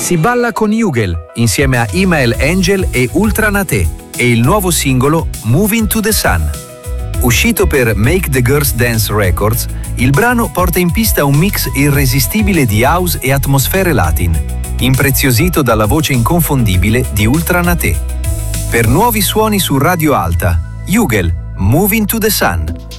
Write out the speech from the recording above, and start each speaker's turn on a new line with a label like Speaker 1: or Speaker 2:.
Speaker 1: Si balla con Jugel insieme a Imael Angel e Ultra Nate e il nuovo singolo Moving to the Sun. Uscito per Make the Girls Dance Records, il brano porta in pista un mix irresistibile di house e atmosfere latin, impreziosito dalla voce inconfondibile di Ultra Nate. Per nuovi suoni su Radio Alta, Jugel, Moving to the Sun.